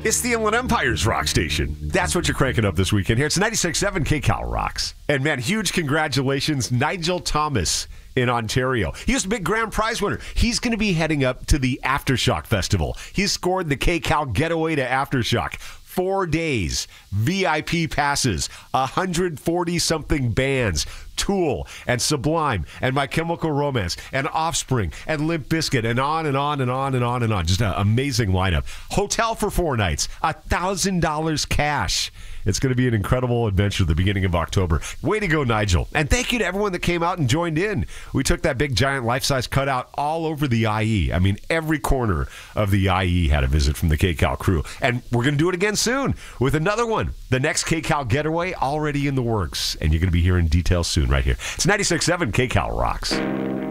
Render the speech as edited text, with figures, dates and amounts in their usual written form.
It's the Inland Empire's rock station. That's what you're cranking up this weekend here. It's 96.7 KCAL Rocks. And man, huge congratulations, Nigel Thomas in Ontario. He was a big grand prize winner. He's going to be heading up to the Aftershock Festival. He scored the KCAL Getaway to Aftershock. 4 days, VIP passes, 140-something bands, Tool and Sublime and My Chemical Romance and Offspring and Limp Bizkit and on and on and on and on and on. Just an amazing lineup. Hotel for 4 nights, $1,000 cash. It's going to be an incredible adventure at the beginning of October. Way to go, Nigel. And thank you to everyone that came out and joined in. We took that big, giant, life-size cutout all over the IE. I mean, every corner of the IE had a visit from the KCAL crew. And we're going to do it again soon with another one. The next KCAL Getaway already in the works. And you're going to be hearing details soon right here. It's 96.7 KCAL Rocks.